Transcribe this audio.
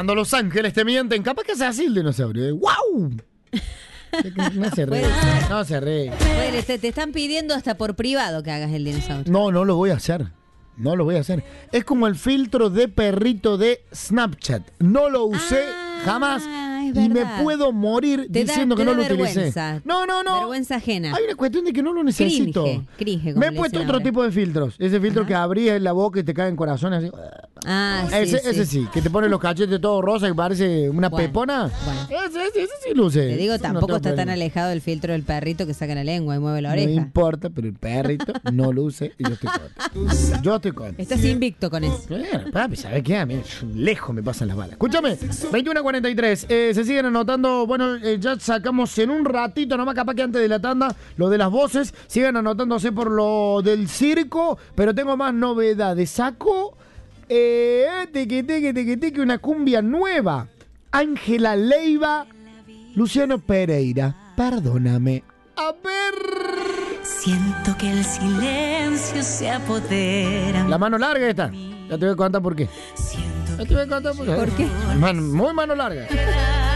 Cuando los ángeles te mienten, capaz que sea así el dinosaurio. ¡Wow! No se ríe. No se ríe. Bueno, te están pidiendo hasta por privado que hagas el dinosaurio. No lo voy a hacer. No lo voy a hacer. Es como el filtro de perrito de Snapchat. No lo usé jamás. Y me puedo morir diciendo que no lo utilicé. No. Vergüenza ajena. Hay una cuestión de que no lo necesito. Cringe, me he puesto otro tipo de filtros. Ese filtro que abrís la boca y te caen corazones así. Ese sí, que te pone los cachetes todo rosa que parece una pepona. Bueno. Ese sí luce. Te digo, tampoco está tan alejado del filtro del perrito que saca la lengua y mueve la oreja. No importa, pero el perrito no luce y yo estoy contento. Estás invicto con eso. Bueno, papi, ¿sabes qué? A mí lejos me pasan las balas. Escúchame, 21:43. Se siguen anotando, bueno, ya sacamos en un ratito, nomás capaz que antes de la tanda, lo de las voces. Sigan anotándose por lo del circo, pero tengo más novedades. Saco una cumbia nueva. Ángela Leiva, Luciano Pereira, perdóname. A ver. Siento que el silencio se apodera. La mano larga esta. Ya te voy a contar por qué. ¿Por qué? Muy mano larga.